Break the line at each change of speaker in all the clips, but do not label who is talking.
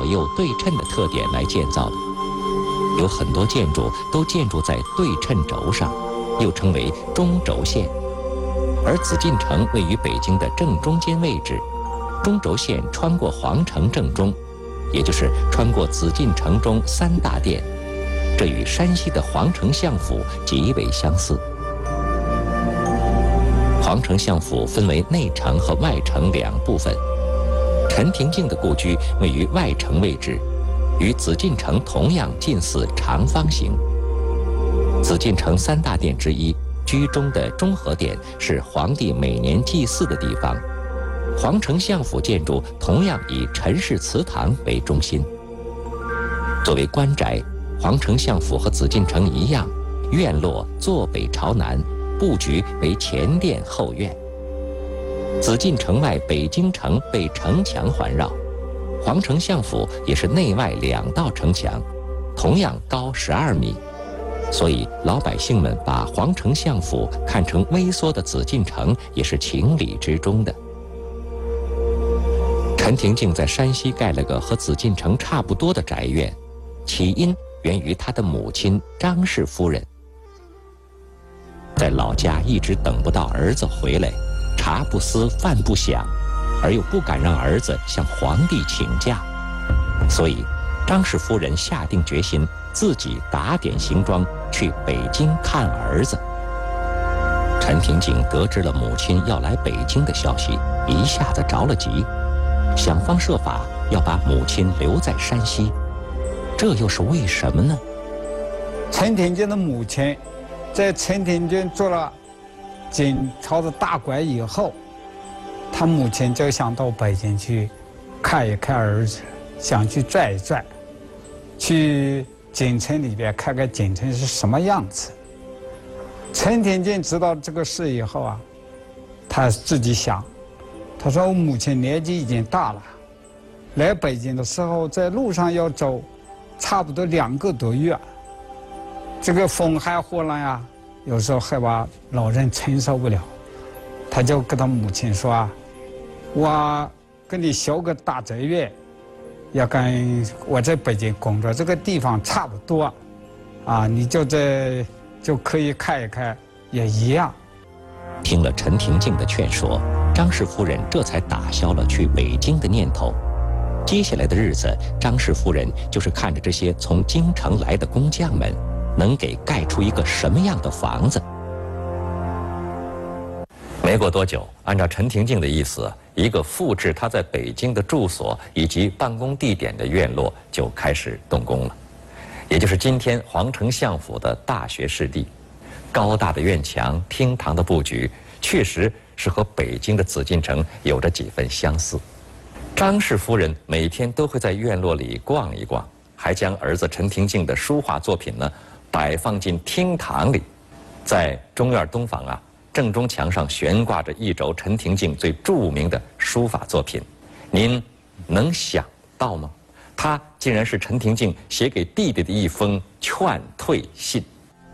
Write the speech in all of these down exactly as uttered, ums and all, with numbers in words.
左右对称的特点来建造的。有很多建筑都建筑在对称轴上，又称为中轴线。而紫禁城位于北京的正中间位置，中轴线穿过皇城正中，也就是穿过紫禁城中三大殿，这与山西的皇城相府极为相似。皇城相府分为内城和外城两部分，陈廷敬的故居位于外城位置，与紫禁城同样近似长方形。紫禁城三大殿之一，居中的中和殿是皇帝每年祭祀的地方。皇城相府建筑同样以陈氏祠堂为中心。作为官宅，皇城相府和紫禁城一样，院落坐北朝南，布局为前殿后院。紫禁城外北京城被城墙环绕，皇城相府也是内外两道城墙，同样高十二米。所以老百姓们把皇城相府看成微缩的紫禁城，也是情理之中的。陈廷敬在山西盖了个和紫禁城差不多的宅院，起因源于他的母亲张氏夫人。在老家一直等不到儿子回来，茶不思饭不想，而又不敢让儿子向皇帝请假，所以张氏夫人下定决心自己打点行装去北京看儿子。陈廷敬得知了母亲要来北京的消息，一下子着了急，想方设法要把母亲留在山西。这又是为什么呢？
陈廷敬的母亲在陈廷敬做了晋朝的大官以后，他母亲就想到北京去看一看儿子，想去转一转，去京城里边看看京城是什么样子。陈廷敬知道这个事以后啊，他自己想，他说我母亲年纪已经大了，来北京的时候在路上要走差不多两个多月，这个风寒火冷啊，有时候还把老人承受不了。他就跟他母亲说啊，我跟你修个大宅院，要跟我在北京工作这个地方差不多，啊，你就这就可以看一看，也一样。
听了陈廷敬的劝说，张氏夫人这才打消了去北京的念头。接下来的日子，张氏夫人就是看着这些从京城来的工匠们，能给盖出一个什么样的房子。没过多久，按照陈廷敬的意思，一个复制他在北京的住所以及办公地点的院落就开始动工了，也就是今天皇城相府的大学士地。高大的院墙、厅堂的布局，确实是和北京的紫禁城有着几分相似。张氏夫人每天都会在院落里逛一逛，还将儿子陈廷敬的书画作品呢摆放进厅堂里。在中院东房啊，正中墙上悬挂着一轴陈廷敬最著名的书法作品，您能想到吗？它竟然是陈廷敬写给弟弟的一封劝退信。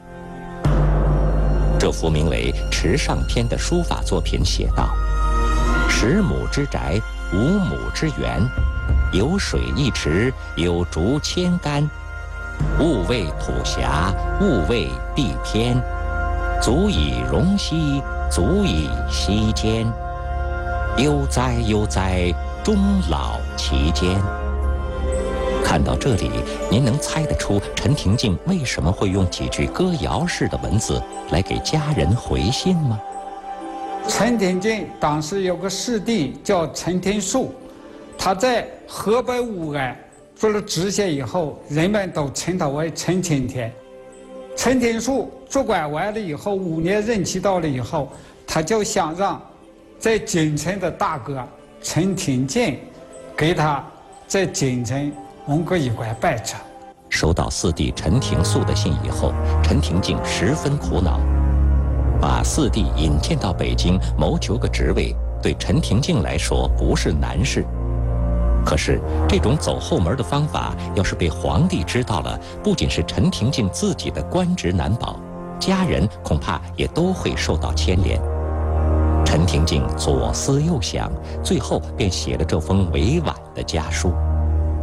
这幅名为《池上篇》的书法作品写道：十亩之宅，五亩之园，有水一池，有竹千竿，勿谓土狭，勿谓地偏，足以容膝，足以息间。悠哉悠哉，终老其间。看到这里，您能猜得出陈廷敬为什么会用几句歌谣式的文字来给家人回信吗？
陈廷敬当时有个师弟叫陈廷树，他在河北武安做了知县以后，人们都称他为陈青天。陈廷树做官完了以后，五年任期到了以后，他就想让在京城的大哥陈廷敬给他在京城蒙个一官半职。
收到四弟陈廷素的信以后，陈廷敬十分苦恼。把四弟引荐到北京谋求个职位，对陈廷敬来说不是难事。可是这种走后门的方法，要是被皇帝知道了，不仅是陈廷敬自己的官职难保，家人恐怕也都会受到牵连。陈廷敬左思右想，最后便写了这封委婉的家书。